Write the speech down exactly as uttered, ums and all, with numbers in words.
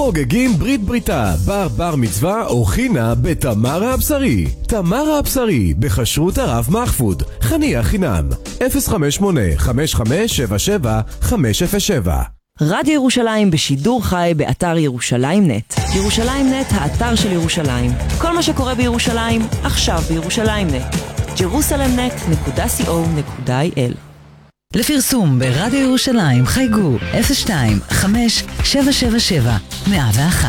חוגגים ברית בריתה, בר בר מצווה או חינה בתמרה הבשרי. תמרה הבשרי, בחשרות הרב מחפוד, חניה חינם, אפס חמש שמונה חמש חמש שבע שבע חמש אפס שבע. רדיו ירושלים בשידור חי באתר ירושלים נט. ירושלים נט, האתר של ירושלים. כל מה שקורה בירושלים, עכשיו בירושלים נט. ג'רוסלם נט נקודה סי או נקודה איי אל. לפרסום ברדיו ירושלים חייגו אפס שתיים חמש שבע שבע שבע מאה ואחת.